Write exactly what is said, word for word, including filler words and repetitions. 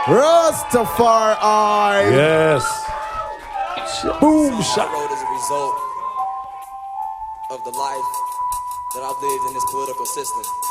Rastafari. Yes. Boom shot. I wrote as a result of the life that I've lived in this political system.